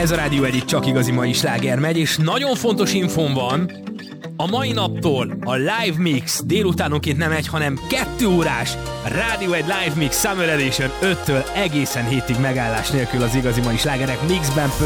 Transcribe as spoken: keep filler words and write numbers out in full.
Ez a Rádió egy csak igazi mai sláger megy, és nagyon fontos infóm van. A mai naptól a Live Mix délutánonként nem egy, hanem kettő órás Rádió egy Live Mix Summer Edition öttől egészen hétig megállás nélkül az igazi mai slágerek mixben.